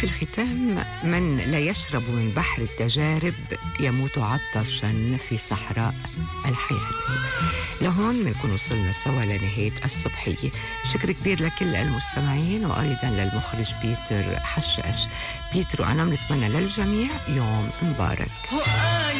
وفي الختام: من لا يشرب من بحر التجارب يموت عطشا في صحراء الحياة. لهون بنكون وصلنا سوا لنهاية الصبحية. شكر كبير لكل المستمعين وأيضا للمخرج بيتر حشاش. بيتر وأنا بنتمنى للجميع يوم مبارك.